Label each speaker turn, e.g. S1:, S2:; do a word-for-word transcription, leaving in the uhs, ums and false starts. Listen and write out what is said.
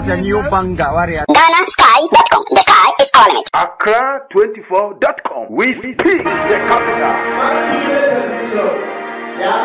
S1: That's a new banger, warrior.
S2: Ghana Sky dot com. The sky is our limit.
S3: Accra twenty-four dot com. We speak the capital.